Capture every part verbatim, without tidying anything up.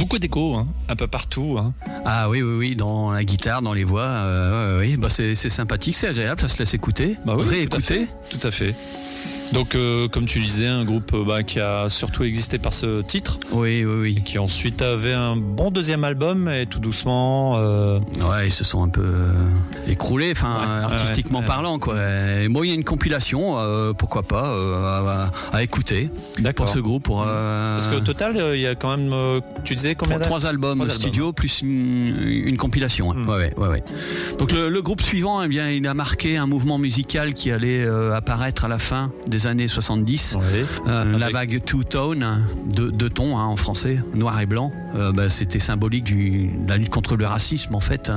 Beaucoup d'écho, hein, un peu partout. Hein. Ah oui, oui, oui, dans la guitare, dans les voix. Euh, oui, bah c'est, c'est sympathique, c'est agréable, ça se laisse écouter. Bah oui, réécouter. Tout à fait. Tout à fait. Donc, euh, comme tu disais, un groupe euh, bah, qui a surtout existé par ce titre. Oui, oui, oui. Qui ensuite avait un bon deuxième album et tout doucement. Euh... Ouais, ils se sont un peu euh, écroulés, enfin, ouais, artistiquement ouais, ouais. parlant, quoi. Et bon, il y a une compilation, euh, pourquoi pas, euh, à, à écouter. D'accord. Pour ce groupe. Pour, euh... Parce qu'au total, il y a quand même, euh, tu disais combien Trois, trois albums trois studio albums. Plus une, une compilation. Mmh. Ouais, ouais, ouais, ouais. Donc le, le groupe suivant, eh bien, il a marqué un mouvement musical qui allait euh, apparaître à la fin des années soixante-dix. Oui. Euh, la vague two-tone, deux, deux tons hein, en français, noir et blanc. Euh, bah, c'était symbolique du, de la lutte contre le racisme en fait.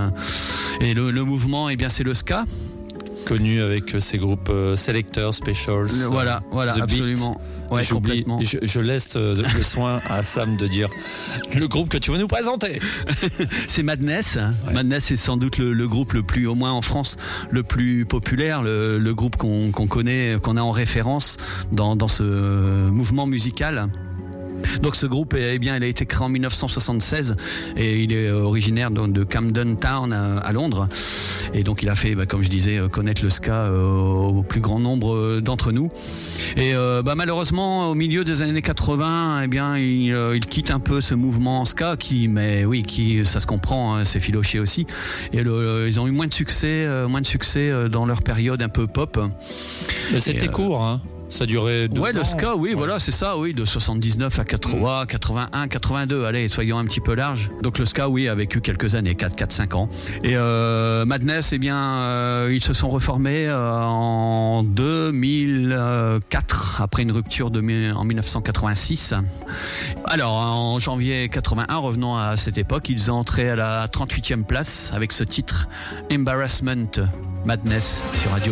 Et le, le mouvement, eh bien, c'est le ska. Connu avec ses groupes euh, Selectors, Specials. Le, voilà, voilà, The absolument. Ouais, complètement. Je, je laisse euh, le soin à Sam de dire le groupe que tu veux nous présenter. C'est Madness. Ouais. Madness est sans doute le, le groupe le plus, au moins en France, le plus populaire, le, le groupe qu'on, qu'on connaît, qu'on a en référence dans, dans ce mouvement musical. Donc ce groupe, eh bien, il a été créé en dix-neuf cent soixante-seize et il est originaire de, de Camden Town à, à Londres. Et donc il a fait, bah, comme je disais, connaître le ska euh, au plus grand nombre d'entre nous. Et euh, bah, malheureusement, au milieu des années quatre-vingts, eh bien, il, euh, il quitte un peu ce mouvement ska qui, mais oui, qui, ça se comprend, hein, c'est filoché aussi. Et le, ils ont eu moins de succès, euh, moins de succès dans leur période un peu pop. Mais c'était et, court, hein. Ça durait deux ouais, ans. Le ska, oui, ouais. Voilà, c'est ça, oui, de soixante-dix-neuf à quatre-vingts, quatre-vingt-un, quatre-vingt-deux, allez, soyons un petit peu larges. Donc le ska, oui, a vécu quelques années, quatre, quatre, cinq ans. Et euh, Madness, eh bien, euh, ils se sont reformés euh, en deux mille quatre, après une rupture de, en dix-neuf cent quatre-vingt-six. Alors, en janvier quatre-vingt-un, revenons à cette époque, ils ont entré à la trente-huitième place avec ce titre, Embarrassment Madness, sur Radio